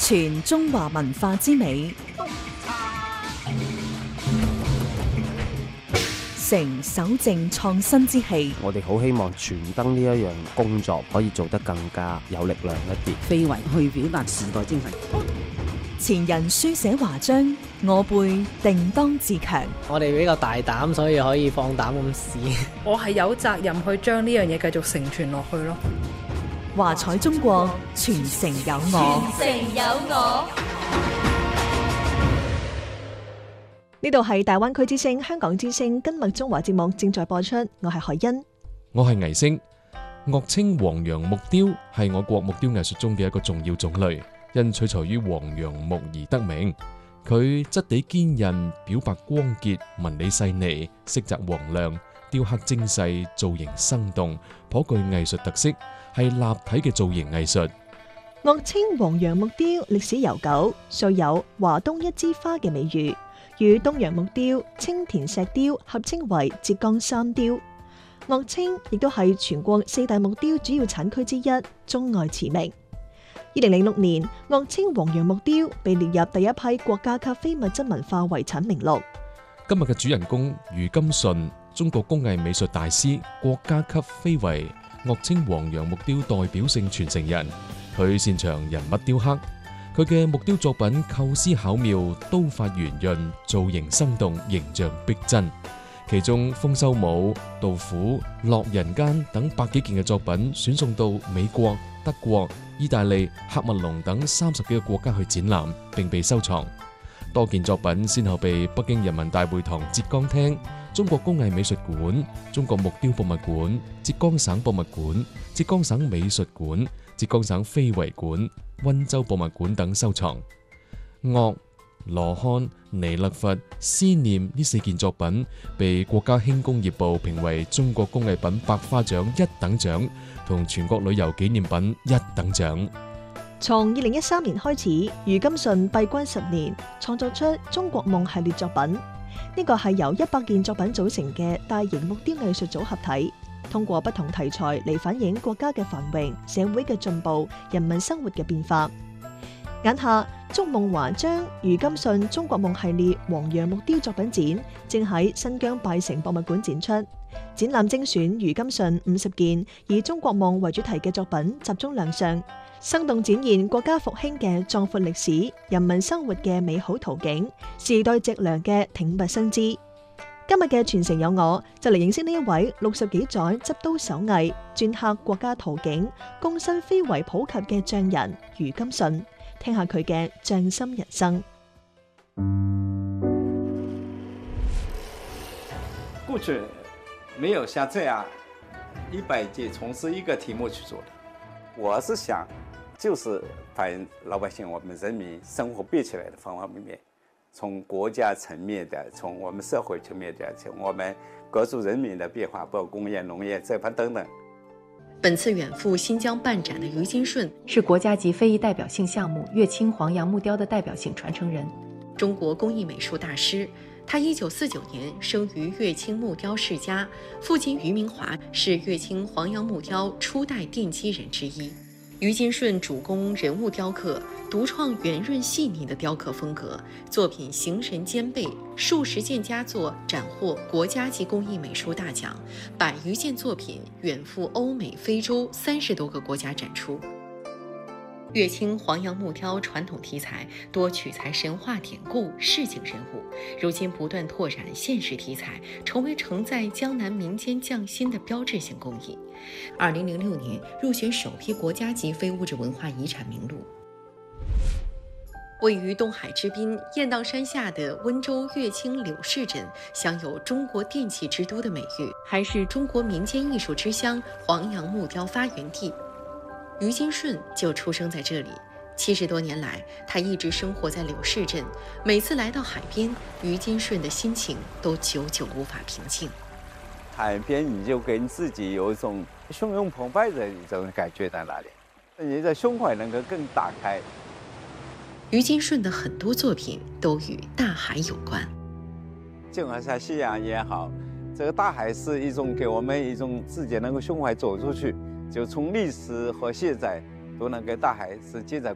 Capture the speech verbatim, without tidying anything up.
傳中華文化之美，承守正創新之氣。 我哋好希望傳燈呢一樣工作可以做得更加有力量一啲， 非遺去表達時代精神。 前人書寫華章，我輩定當自強。 我哋比較大膽，所以可以放膽咁試。 我係有責任去將呢樣嘢繼續承傳落去咯。 華彩中國，傳承有我。 傳承有我。 呢度係大灣區之聲、香港之聲今日中華節目正在播出，我係海欣， 我係倪星。樂稱黃楊木雕係我國木雕藝術中嘅一個重要種類，因取材於黃楊木而得名。佢質地堅韌，表白光潔，紋理細膩，色澤黃亮，雕刻精細，造型生動，頗具藝術特色，係立體嘅造型藝術。 樂稱黃楊木雕歷史悠久，素有華東一枝花嘅美譽，與東洋木雕、青田石雕合稱為浙江三雕。樂稱亦都係全國四大木雕主要產區之一，中外馳名。二零零六年，樂稱黃楊木雕被列入第一批國家級非物質文化遺產名錄。 今日嘅主人公余金順，中國工藝美術大師，國家級非遺樂稱黃楊木雕代表性傳承人。佢擅長人物雕刻，佢嘅木雕作品構思巧妙，刀法圓潤，造型生動，形象逼真。其中《豐收舞》、《杜甫》、《樂人間》等百幾件嘅作品選送到美國、德國、意大利、喀麥隆等三十幾個國家去展覽，並被收藏。多件作品先後被北京人民大會堂浙江廳、中國工藝美術館、中國木雕博物館、浙江省博物館、浙江省美術館、浙江省非遺館、溫州博物館等收藏。樂、羅漢、彌勒佛、思念呢四件作品被國家輕工業部評為中國工藝品百花獎一等獎同全國旅遊紀念品一等獎。 從二零一三年開始，余金順閉關十年，創作出中國夢系列作品。呢個係由一百件作品組成嘅大型木雕藝術組合體，通過不同題材嚟反映國家嘅繁榮、社會嘅進步、人民生活嘅變化。眼下，築夢華章余金順中國夢系列黃楊木雕作品展正喺新疆拜城博物館展出。展覽精選余金順五十件以中國夢為主題嘅作品集中亮相，生動展現國家復興嘅壯闊歷史、人民生活嘅美好圖景、時代脊梁嘅挺拔身姿。今日嘅傳承有我，就嚟認識呢一位六十幾載執刀手藝、鐫刻國家圖景、躬身非遺普及嘅匠人余金順。聽下佢嘅匠心人生。 過去沒有像這樣一百件從事一個題目去做的。我是想，就是反映老百姓我們人民生活變起來的方方面面，從國家層面的，從我們社會層面的，從我們各族人民的變化，包括工業、農業這番等等。 本次遠赴新疆辦展的余金順是國家級非遺代表性項目樂清黃楊木雕的代表性傳承人， 中國工藝美術大師。他一九四九年生於樂清木雕世家，父親余明華是樂清黃楊木雕初代奠基人之一。余金順主攻人物雕刻，獨創圓潤細膩的雕刻風格，作品形神兼備，數十件佳作斬獲國家級工藝美術大獎，百餘件作品遠赴歐美、非洲三十多個國家展出。樂清黃楊木雕傳統題材多取材神話典故、市井人物，如今不斷拓展現實題材，成為承載江南民間匠心的標誌性工藝。二零零六年入選首批國家級非物質文化遺產名錄。位於東海之濱雁蕩山下的溫州樂清柳市鎮，享有中國電器之都的美譽，還是中國民間藝術之鄉、黃楊木雕發源地。余金順就出生在這裡，七十多年來，他一直生活在柳市鎮。每次來到海邊，余金順的心情都久久無法平靜。 海邊你就給自己有一種洶湧澎湃的一種感覺在那裡，你的胸懷能夠更打開。 余金順的很多作品都與大海有關， 就好像夕陽也好，這個大海是一種給我們一種自己能夠胸懷走出去。就從歷史和現在都能跟大海是接在